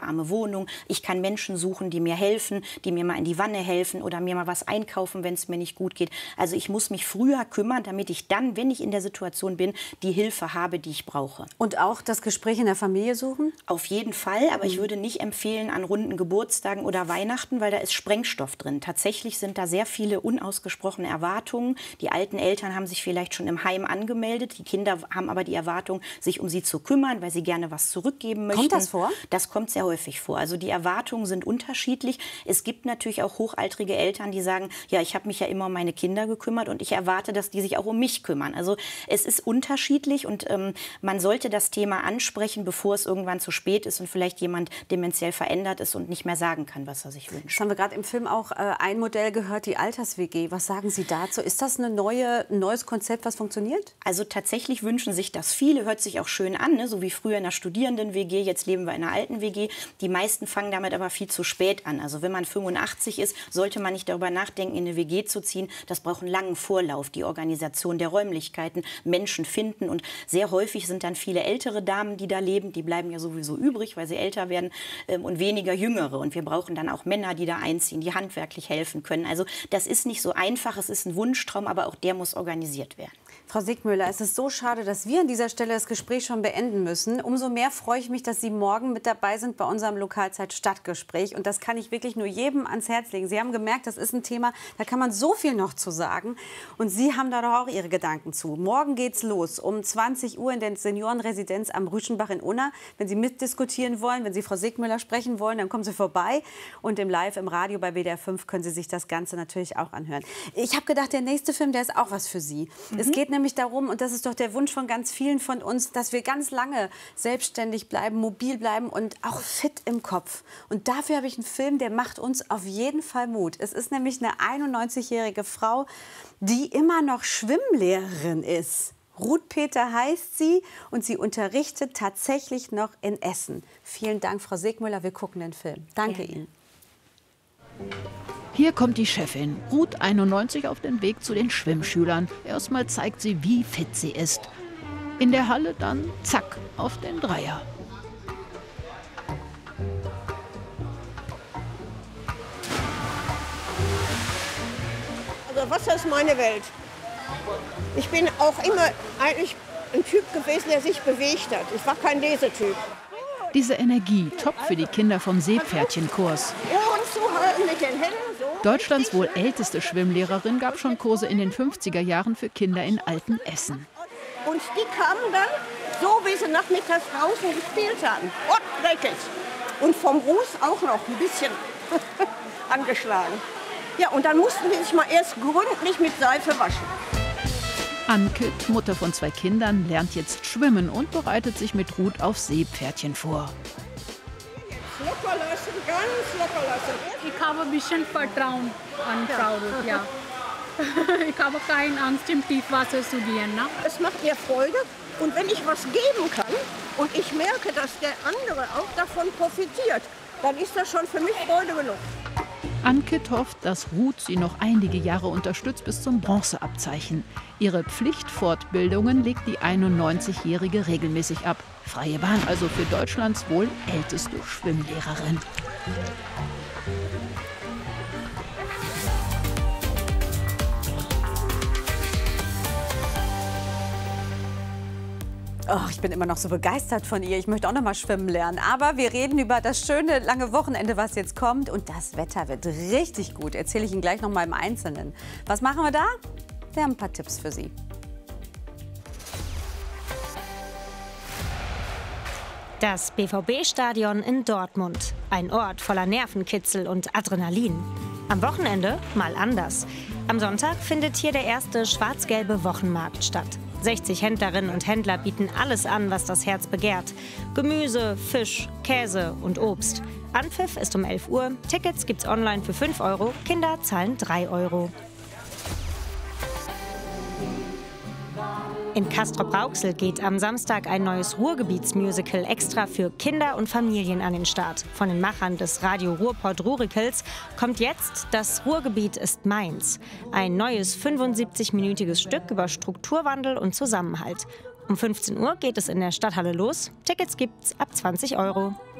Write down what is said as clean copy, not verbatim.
pflegearme Wohnung. Ich kann Menschen suchen, die mir helfen, die mir mal in die Wanne helfen oder mir mal was einkaufen, wenn es mir nicht gut geht. Also ich muss mich früher kümmern, damit ich dann, wenn ich in der Situation bin, die Hilfe habe, die ich brauche. Und auch das Gespräch in der Familie suchen? Auf jeden Fall, aber ich würde nicht empfehlen an runden Geburtstagen oder Weihnachten, weil da ist Sprengstoff drin. Tatsächlich sind da sehr viele unausgesprochene Erwartungen. Die alten Eltern haben sich vielleicht schon im Heim angemeldet. Die Kinder haben aber die Erwartung, sich um sie zu kümmern, weil sie gerne was zurückgeben möchten. Kommt das vor? Das kommt sehr häufig vor. Also die Erwartungen sind unterschiedlich. Es gibt natürlich auch hochaltrige Eltern, die sagen, ja, ich habe mich ja immer um meine Kinder gekümmert und ich erwarte, dass die sich auch um mich kümmern. Also es ist unterschiedlich und man sollte das Thema ansprechen, bevor es irgendwann zu spät ist und vielleicht jemand dementiell verändert ist und nicht mehr sagen kann, was er sich wünscht. Das haben wir gerade im Film auch ein Modell gehört, die Alters-WG. Was sagen Sie dazu? Ist das ein neues Konzept, was funktioniert? Also tatsächlich wünschen sich das viele, hört sich auch schön an, ne? So wie früher in einer Studierenden-WG, jetzt leben wir in einer alten WG. Die meisten fangen damit aber viel zu spät an. Also wenn man 85 ist, sollte man nicht darüber nachdenken, in eine WG zu ziehen. Das braucht einen langen Vorlauf, die Organisation der Räumlichkeiten, Menschen finden. Und sehr häufig sind dann viele ältere Damen, die da leben, die bleiben ja sowieso übrig, weil sie älter werden, und weniger jüngere. Und wir brauchen dann auch Männer, die da einziehen, die handwerklich helfen können. Also das ist nicht so einfach, es ist ein Wunschtraum, aber auch der muss organisiert werden. Frau Sigmüller, es ist so schade, dass wir an dieser Stelle das Gespräch schon beenden müssen. Umso mehr freue ich mich, dass Sie morgen mit dabei sind bei unserem Lokalzeit-Stadtgespräch. Und das kann ich wirklich nur jedem ans Herz legen. Sie haben gemerkt, das ist ein Thema, da kann man so viel noch zu sagen. Und Sie haben da doch auch Ihre Gedanken zu. Morgen geht's los um 20 Uhr in der Seniorenresidenz am Rüschenbach in Unna. Wenn Sie mitdiskutieren wollen, wenn Sie Frau Sigmüller sprechen wollen, dann kommen Sie vorbei. Und im Live im Radio bei WDR 5 können Sie sich das Ganze natürlich auch anhören. Ich habe gedacht, der nächste Film, der ist auch was für Sie. Es geht nämlich darum, und das ist doch der Wunsch von ganz vielen von uns, dass wir ganz lange selbstständig bleiben, mobil bleiben und auch fit im Kopf. Und dafür habe ich einen Film, der macht uns auf jeden Fall Mut. Es ist nämlich eine 91-jährige Frau, die immer noch Schwimmlehrerin ist. Ruth Peter heißt sie und sie unterrichtet tatsächlich noch in Essen. Vielen Dank, Frau Sigmüller. Wir gucken den Film. Danke Ihnen. Hier kommt die Chefin, Ruth 91, auf den Weg zu den Schwimmschülern. Erstmal zeigt sie, wie fit sie ist. In der Halle dann, zack, auf den Dreier. Also Wasser ist meine Welt. Ich bin auch immer eigentlich ein Typ gewesen, der sich bewegt hat. Ich war kein Lesetyp. Diese Energie, top für die Kinder vom Seepferdchenkurs. Ohren zuhalten mit den Händen so. Deutschlands wohl älteste Schwimmlehrerin gab schon Kurse in den 50er Jahren für Kinder in Altenessen. Und die kamen dann, so wie sie nachmittags draußen gespielt haben. Und dreckig. Und vom Ruß auch noch ein bisschen angeschlagen. Ja, und dann mussten die sich mal erst gründlich mit Seife waschen. Anke, Mutter von 2 Kindern, lernt jetzt schwimmen und bereitet sich mit Ruth auf Seepferdchen vor. Locker lassen, ganz locker lassen. Ich habe ein bisschen Vertrauen an Frau Ruth, ja. Ich habe keine Angst, im Tiefwasser zu gehen. Ne? Es macht mir Freude. Und wenn ich was geben kann und ich merke, dass der andere auch davon profitiert, dann ist das schon für mich Freude genug. Anke hofft, dass Ruth sie noch einige Jahre unterstützt bis zum Bronzeabzeichen. Ihre Pflichtfortbildungen legt die 91-Jährige regelmäßig ab. Freie Bahn also für Deutschlands wohl älteste Schwimmlehrerin. Oh, ich bin immer noch so begeistert von ihr. Ich möchte auch noch mal schwimmen lernen. Aber wir reden über das schöne, lange Wochenende, was jetzt kommt. Und das Wetter wird richtig gut. Erzähle ich Ihnen gleich noch mal im Einzelnen. Was machen wir da? Wir haben ein paar Tipps für Sie. Das BVB-Stadion in Dortmund. Ein Ort voller Nervenkitzel und Adrenalin. Am Wochenende mal anders. Am Sonntag findet hier der erste schwarz-gelbe Wochenmarkt statt. 60 Händlerinnen und Händler bieten alles an, was das Herz begehrt. Gemüse, Fisch, Käse und Obst. Anpfiff ist um 11 Uhr. Tickets gibt's online für 5 €. Kinder zahlen 3 €. In Castrop-Rauxel geht am Samstag ein neues Ruhrgebietsmusical extra für Kinder und Familien an den Start. Von den Machern des Radio Ruhrpott-Rurikels kommt jetzt Das Ruhrgebiet ist meins. Ein neues 75-minütiges Stück über Strukturwandel und Zusammenhalt. Um 15 Uhr geht es in der Stadthalle los. Tickets gibt's ab 20 €.